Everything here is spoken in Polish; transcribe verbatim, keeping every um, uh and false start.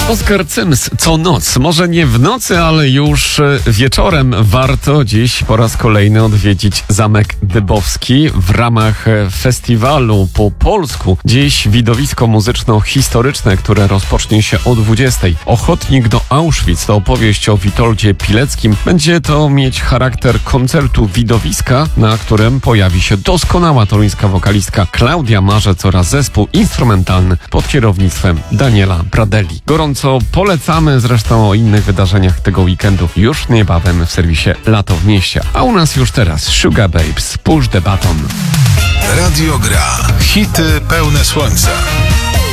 Oskar Cyms co noc, może nie w nocy, ale już wieczorem warto dziś po raz kolejny odwiedzić Zamek Dybowski w ramach festiwalu po polsku. Dziś widowisko muzyczno-historyczne, które rozpocznie się o dwudziestej. Ochotnik do Auschwitz to opowieść o Witoldzie Pileckim. Będzie to mieć charakter koncertu widowiska, na którym pojawi się doskonała toruńska wokalistka Klaudia Marzec oraz zespół instrumentalny pod kierownictwem Daniela Pradelli. Gorąco polecamy, zresztą o innych wydarzeniach tego weekendu już niebawem w serwisie Lato w mieście. A u nas już teraz Sugar Babes, Push the Button. Radio Gra. Hity pełne słońca.